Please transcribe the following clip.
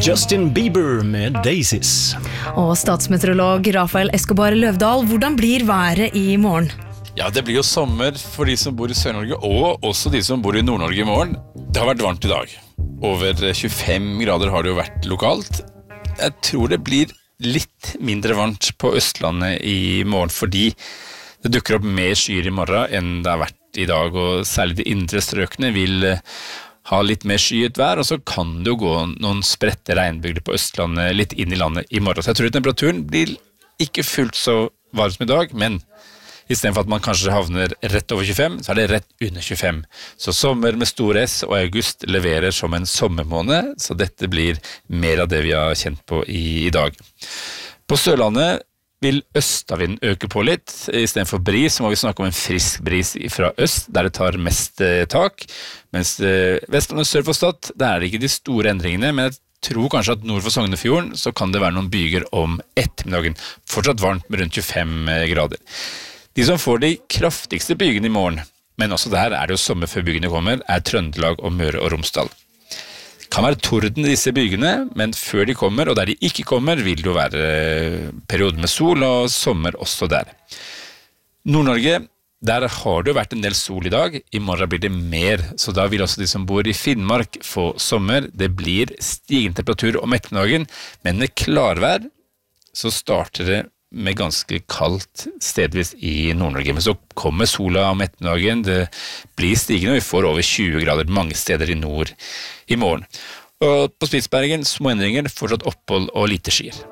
Justin Bieber med Daisies. Og statsmeteorolog Rafael Escobar Løvdahl, hvordan blir været i morgen? Ja, det blir jo sommer for de som bor i Sør-Norge, og også de som bor i Nord-Norge i morgen. Det har vært varmt i dag. Over 25 grader har det jo vært lokalt. Jeg tror det blir litt mindre varmt på Østlandet i morgen, fordi det dukker opp mer skyer i morgen enn det har vært i dag, og særlig de indre strøkene vil ha litt mer skyet vær, og så kan det jo gå noen spredte regnbyger på Østlandet litt inn i landet i morgen. Så jeg tror temperaturen blir ikke fullt så varm som i dag, men i stedet for at man kanskje havner rett over 25, så er det rett under 25. Så sommer med stor S og august leverer som en sommermåned, så dette blir mer av det vi har kjent på i dag. På Sørlandet vil østavinden øke på litt. I stedet for bris, så må vi snakke om en frisk bris fra øst, der det tar mest tak. Mens Vestlandet sør for Stad, der er det ikke de store endringene, men jeg tror kanskje at nord for Sognefjorden, så kan det være noen byger om ettermiddagen. Fortsatt varmt med rundt 25 grader. De som får de kraftigste bygene i morgen, men også der er det jo sommer før bygene kommer, er Trøndelag og Møre og Romsdal. Det kan være torden i disse bygene, men før de kommer, og der de ikke kommer, vil det jo være perioder med sol og sommer også der. Nord-Norge, der har det jo vært en del sol i dag, i morgen blir det mer, så da vil også de som bor i Finnmark få sommer. Det blir stigende temperatur om ettermiddagen, men med klarvær så starter det med ganske kaldt stedvis i Nord-Norge, men så kommer sola om ettermiddagen, det blir stigende, og vi får over 20 grader mange steder i nord i morgen. Og på Spitsbergen, små endringer, fortsatt opphold og lite skyer.